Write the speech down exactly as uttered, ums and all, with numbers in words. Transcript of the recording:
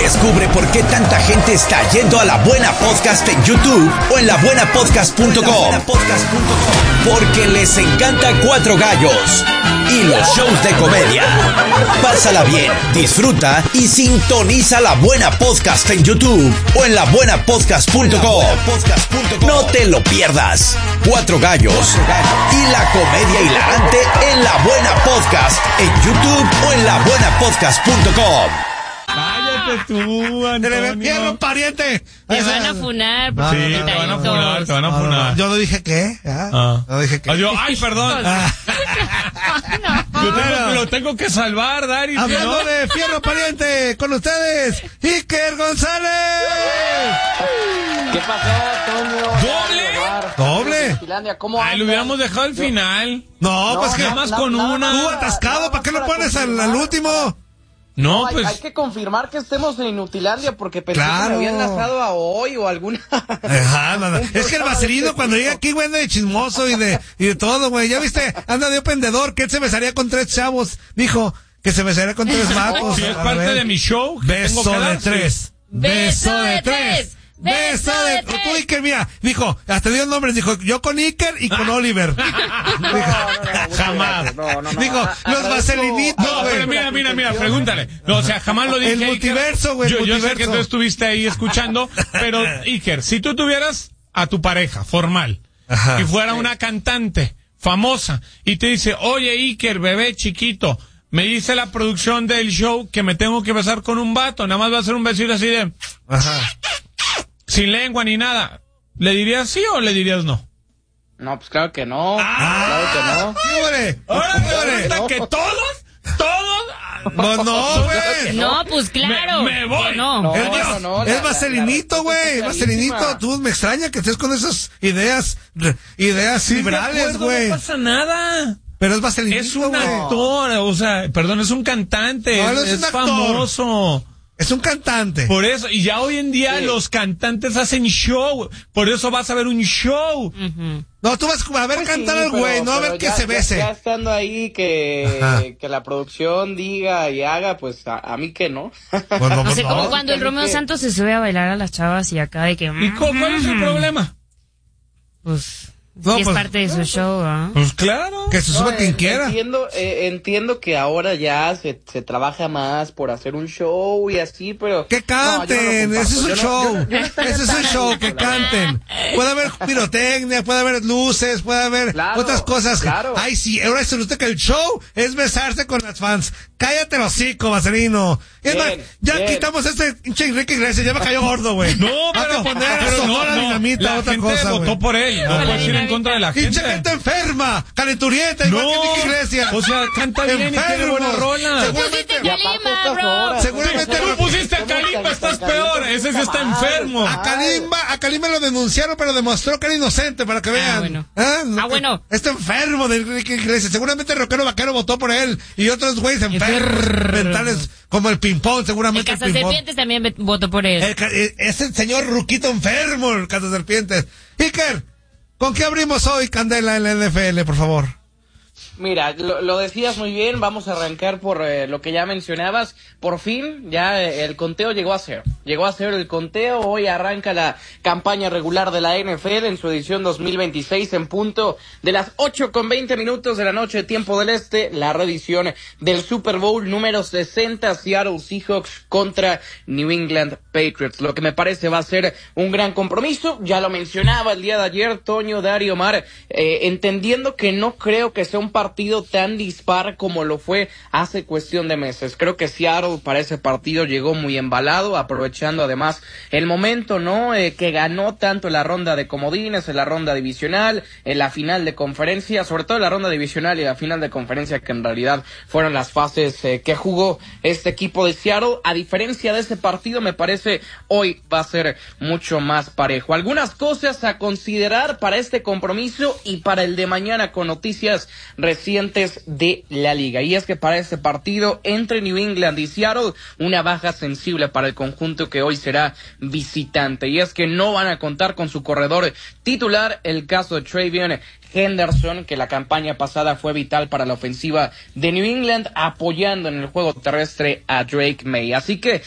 Descubre por qué tanta gente está yendo a La Buena Podcast en YouTube o en la buena podcast punto com. Porque les encanta Cuatro Gallos y los shows de comedia. Pásala bien, disfruta y sintoniza La Buena Podcast en YouTube o en la buena podcast punto com. No te lo pierdas. Cuatro Gallos y la comedia hilarante en La Buena Podcast en YouTube o en la buena podcast punto com. Cállate tú, Antonio. ¡Fierro, pariente! Te van a funar. Por Sí, te van a funar, te van a No, no, funar. no, yo no dije qué. ¿Ah? Ah. No dije qué. Ah, yo, ay, perdón. Ah. Lo tengo, lo tengo que salvar, Dari. Hablando ¿no? de fierro pariente, con ustedes, Iker González. ¿Qué pasó, Toño? ¿Doble? ¿Doble? Finlandia, ¿cómo Ay, lo andan? hubiéramos dejado al Yo- final. No, No, pues que nada más na- con nada una. más tú para- atascado, nada ¿para qué más lo para pones al, confirmar. al último? No, No, hay, pues. hay que confirmar que estemos en Inutilandia porque pensé Claro. que me habían lanzado a hoy o alguna. Ajá, no, no. Es que el vaselino cuando llega aquí, güey, anda de chismoso y de, y de todo, güey. Ya viste, anda de pendedor, que él se besaría con tres chavos. Dijo que se besaría con tres matos. Si es A parte ver. de mi show, que Beso tengo que de dar, sí. tres. Beso de tres. Beso de tres. Tú, Iker, mira, dijo, hasta dio nombres, dijo, yo con Iker y con Oliver. Jamás. No, no, no. Dijo, A- los agradezco- vaselinitos, No, güey. pero mira, mira, mira, pregúntale. No, o sea, jamás lo dije. El Iker. multiverso, güey, el Yo, yo sé multiverso. que tú estuviste ahí escuchando, pero, Iker, si tú tuvieras a tu pareja formal Ajá. y fuera una cantante famosa y te dice, oye, Iker, bebé chiquito, me dice la producción del show que me tengo que besar con un vato, nada más va a ser un besito así de, Ajá. sin lengua ni nada. ¿Le dirías sí o le dirías no? No, pues claro que no. Ah, Claro que no. ¿qué hombre? Ahora ¿Qué hombre? resulta no. que todos, todos... No, no, güey. No, pues claro. Me- me voy. que No. No, Es, no, no, es la- la- vaselinito, la güey. respuesta es Vaselinito. clarísima. Tú me extraña que estés con esas ideas, re- ideas Sí, de liberales, acuerdo, güey. No pasa nada. Pero es vaselinito, Es un güey. actor, o sea, perdón, es un cantante, No, no es, es un es actor. famoso. Es un cantante. Por eso, y ya hoy en día Sí. los cantantes hacen show, por eso vas a ver un show. Ujú. No, tú vas a ver Pues cantar sí, al güey, pero- no a pero ver que ya- se ya- bese. Ya, estando ahí que, Ajá. que la producción diga y haga, pues a, a mí que no. Pues no, O pues sea, no. como cuando el Romeo Santos se sube a bailar a las chavas y acá de que... ¿Y cu- cuál es el problema? Pues, No, sí es pues- parte de su show, ¿ah? Pues claro. Que se suba No, quien en- quiera. Entiendo, eh, entiendo que ahora ya se, se trabaja más por hacer un show y así, pero... Que canten, No, yo no lo ese es un comparto. Yo no- show. yo no- yo no estaría Ese es un tan show, ahí, que la verdad. canten. Puede haber pirotecnia, puede haber luces, puede haber Claro, otras cosas. claro. Ay, sí, ahora se resulta que el show es besarse con las fans. Cállate el hocico, Vaselino. Es Bien, más, ya bien. quitamos este pinche Enrique Iglesias, ya me cayó gordo, güey. No, Hay pero, que poner pero a no, Sonora no, Dinamita, la otra gente cosa, votó güey. por él, no Con la puedes ir en dinamita. contra de la Pinche gente. gente enferma, calenturienta, igual No, que Enrique Iglesias. o sea, canta bien y tiene Enfermos. buena rola. Seguramente, Y aparte Calima, estas bro. horas, Seguramente ¿no? tú pusiste a Estamos Kalimba, tan- estás tan peor, calientes, ese sí está mal. enfermo. A Kalimba, a Kalimba lo denunciaron, pero demostró que era inocente, para que vean. bueno. Ah, no, Ah, bueno. Está enfermo de Enrique Iglesias. Seguramente el rockero vaquero votó por él. Y otros güeyes enfermos mentales, como el ping-pong, El seguramente el, ping-pong. cazaserpientes también ve- votó por él. El ca- eh, es el señor Ruquito enfermo, el cazaserpientes. Iker, ¿con qué abrimos hoy, Candela, en la N F L, por favor? Mira, lo, lo decías muy bien, vamos a arrancar por eh, lo que ya mencionabas. Por fin, ya eh, el conteo llegó a cero. Llegó a cero el conteo, hoy arranca la campaña regular de la N F L en su edición dos mil veintiséis en punto de las ocho con veinte minutos de la noche, tiempo del este, la reedición del Super Bowl número sesenta, Seattle Seahawks contra New England Patriots. Lo que me parece va a ser un gran compromiso, ya lo mencionaba el día de ayer, Toño, Dario, Omar, eh, entendiendo que no creo que sea un partido tan dispar como lo fue hace cuestión de meses. Creo que Seattle para ese partido llegó muy embalado, aprovechando además el momento, ¿no? Eh, que ganó tanto en la ronda de comodines, en la ronda divisional, en la final de conferencia, sobre todo en la ronda divisional y la final de conferencia, que en realidad fueron las fases eh, que jugó este equipo de Seattle. A diferencia de ese partido, me parece hoy va a ser mucho más parejo. Algunas cosas a considerar para este compromiso y para el de mañana con noticias recientes de la liga. Y es que para este partido entre New England y Seattle, una baja sensible para el conjunto que hoy será visitante. Y es que no van a contar con su corredor titular, el caso de Travion Henderson, que la campaña pasada fue vital para la ofensiva de New England, apoyando en el juego terrestre a Drake May. Así que